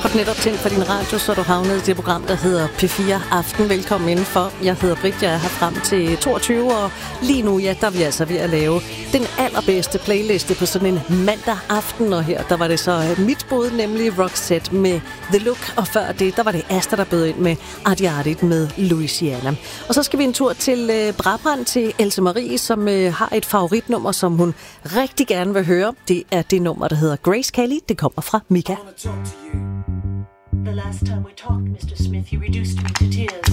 Og netop tændt for din radio, så er du havnet i det program, der hedder P4 Aften. Velkommen indenfor. Jeg hedder Britt, jeg er her frem til 22, og lige nu, ja, der er vi altså ved at lave den allerbedste playliste på sådan en mandag aften. Og her, der var det så mit bud, nemlig Roxette med The Look. Og før det, der var det Asta, der bød ind med Arti med Louisiana. Og så skal vi en tur til Brabrand, til Else Marie, som har et favoritnummer, som hun rigtig gerne vil høre. Det er det nummer, der hedder Grace Kelly. Det kommer fra Mika. The last time we talked, Mr. Smith, you reduced me to tears.